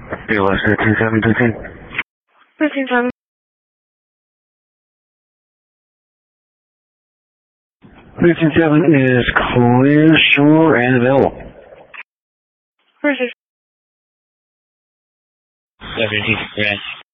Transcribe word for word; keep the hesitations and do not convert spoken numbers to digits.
Be less thirteen seven thirteen. thirteen seven. thirteen seven is clear, sure, and available. Where's your seventeen,